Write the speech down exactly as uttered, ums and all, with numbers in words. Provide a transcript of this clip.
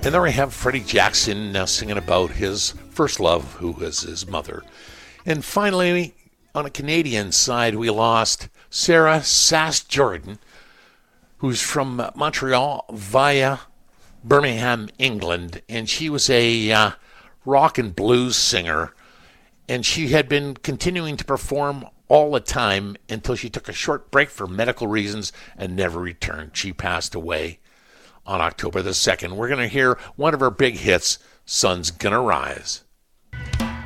And there we have Freddie Jackson uh, singing about his first love, who was his mother. And finally, on a Canadian side, we lost Sarah Sass Jordan, who's from Montreal via Birmingham, England. And she was a uh, rock and blues singer. And she had been continuing to perform all the time until she took a short break for medical reasons and never returned. She passed away on October the second. We're going to hear one of her big hits, Sun's Gonna Rise.